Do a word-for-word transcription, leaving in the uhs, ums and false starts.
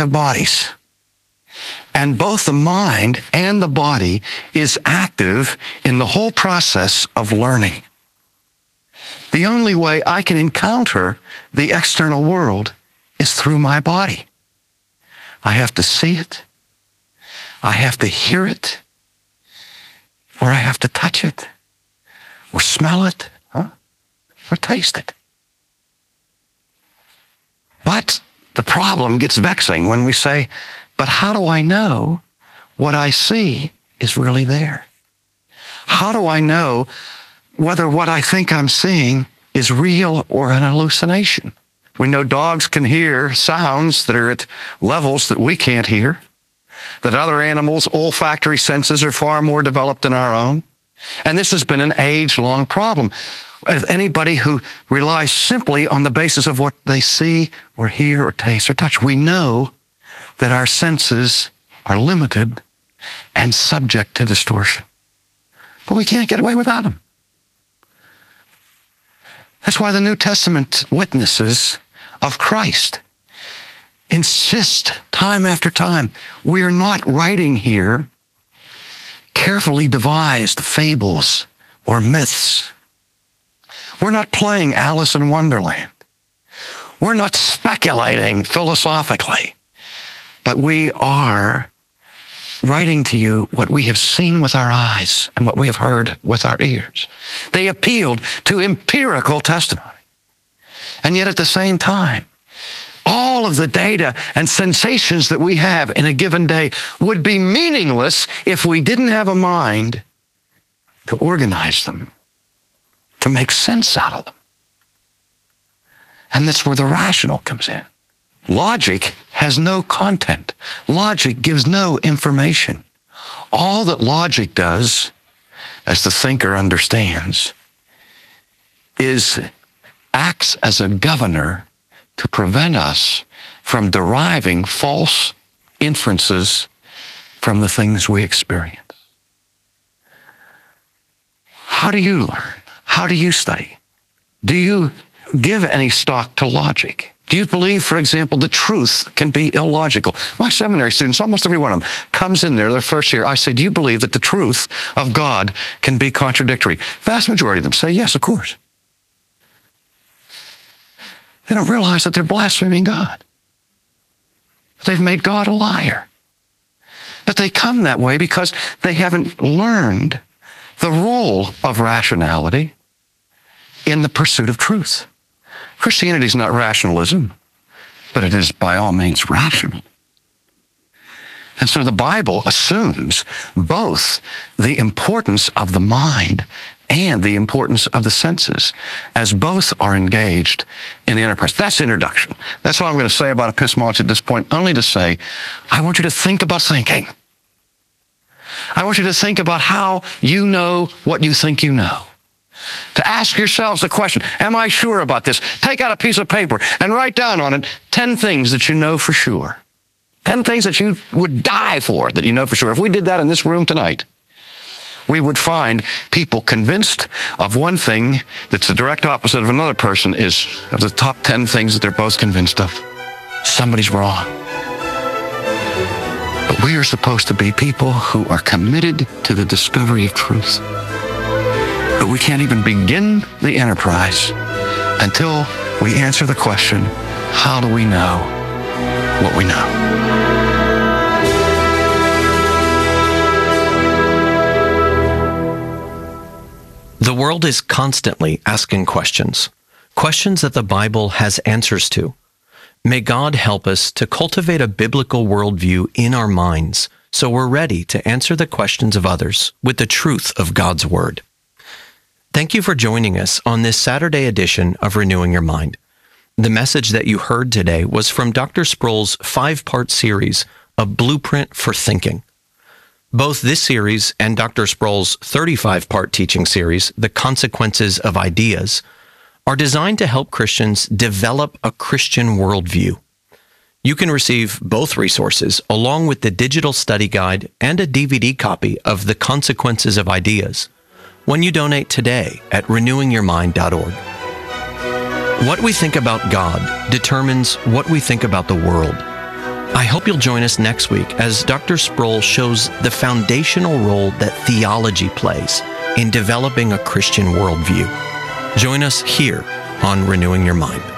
bodies. And both the mind and the body is active in the whole process of learning. The only way I can encounter the external world is through my body. I have to see it, I have to hear it, or I have to touch it, or smell it, huh? or taste it. But the problem gets vexing when we say, but how do I know what I see is really there? How do I know whether what I think I'm seeing is real or an hallucination? We know dogs can hear sounds that are at levels that we can't hear, that other animals' olfactory senses are far more developed than our own. And this has been an age-long problem. Anybody who relies simply on the basis of what they see or hear or taste or touch, we know that our senses are limited and subject to distortion. But we can't get away without them. That's why the New Testament witnesses of Christ insist time after time, we are not writing here carefully devised fables or myths. We're not playing Alice in Wonderland. We're not speculating philosophically, but we are writing to you what we have seen with our eyes and what we have heard with our ears. They appealed to empirical testimony. And yet at the same time, all of the data and sensations that we have in a given day would be meaningless if we didn't have a mind to organize them, to make sense out of them. And that's where the rational comes in. Logic has no content. Logic gives no information. All that logic does, as the thinker understands, is acts as a governor to prevent us from deriving false inferences from the things we experience. How do you learn? How do you study? Do you give any stock to logic? Do you believe, for example, the truth can be illogical? My seminary students, almost every one of them, comes in there their first year. I say, do you believe that the truth of God can be contradictory? Vast majority of them say, yes, of course. They don't realize that they're blaspheming God. They've made God a liar. But they come that way because they haven't learned the role of rationality in the pursuit of truth. Christianity is not rationalism, but it is by all means rational. And so the Bible assumes both the importance of the mind and the importance of the senses, as both are engaged in the enterprise. That's introduction. That's all I'm going to say about epistemology at this point, only to say, I want you to think about thinking. I want you to think about how you know what you think you know. To ask yourselves the question, am I sure about this? Take out a piece of paper and write down on it ten things that you know for sure. ten things that you would die for that you know for sure. If we did that in this room tonight, we would find people convinced of one thing that's the direct opposite of another person is of the top ten things that they're both convinced of. Somebody's wrong. But we are supposed to be people who are committed to the discovery of truth. But we can't even begin the enterprise until we answer the question, how do we know what we know? The world is constantly asking questions, questions that the Bible has answers to. May God help us to cultivate a biblical worldview in our minds so we're ready to answer the questions of others with the truth of God's Word. Thank you for joining us on this Saturday edition of Renewing Your Mind. The message that you heard today was from Doctor Sproul's five-part series, A Blueprint for Thinking. Both this series and Doctor Sproul's thirty-five-part teaching series, The Consequences of Ideas, are designed to help Christians develop a Christian worldview. You can receive both resources along with the digital study guide and a D V D copy of The Consequences of Ideas when you donate today at renewing your mind dot org. What we think about God determines what we think about the world. I hope you'll join us next week as Doctor Sproul shows the foundational role that theology plays in developing a Christian worldview. Join us here on Renewing Your Mind.